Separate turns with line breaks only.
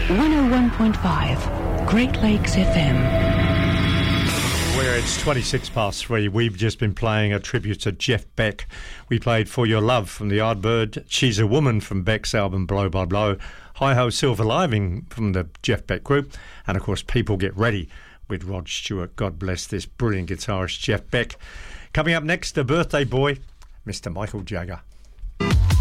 101.5 Great Lakes FM.
Where it's 26 past 3, we've just been playing a tribute to Jeff Beck. We played For Your Love from the Yardbird, She's a Woman from Beck's album Blow by Blow, Hi Ho Silver Lining from the Jeff Beck Group, and of course People Get Ready with Rod Stewart. God bless this brilliant guitarist Jeff Beck. Coming up next, the birthday boy, Mr. Michael Jagger.